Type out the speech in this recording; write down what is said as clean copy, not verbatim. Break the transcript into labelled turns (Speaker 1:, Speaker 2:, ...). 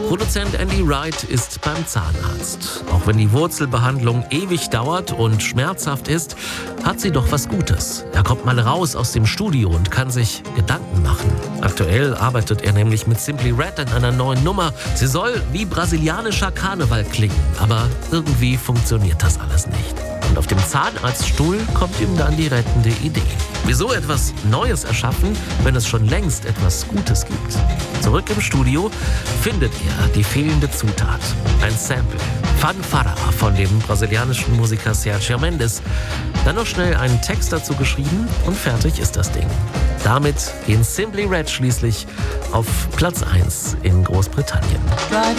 Speaker 1: Produzent Andy Wright ist beim Zahnarzt. Auch wenn die Wurzelbehandlung ewig dauert und schmerzhaft ist, hat sie doch was Gutes. Er kommt mal raus aus dem Studio und kann sich Gedanken machen. Aktuell arbeitet er nämlich mit Simply Red an einer neuen Nummer. Sie soll wie brasilianischer Karneval klingen, aber irgendwie funktioniert das alles nicht. Und auf dem Zahnarztstuhl kommt ihm dann die rettende Idee. Wieso etwas Neues erschaffen, wenn es schon längst etwas Gutes gibt? Zurück im Studio findet er die fehlende Zutat. Ein Sample. Fanfara von dem brasilianischen Musiker Sergio Mendes. Dann noch schnell einen Text dazu geschrieben und fertig ist das Ding. Damit gehen Simply Red schließlich auf Platz 1 in Großbritannien.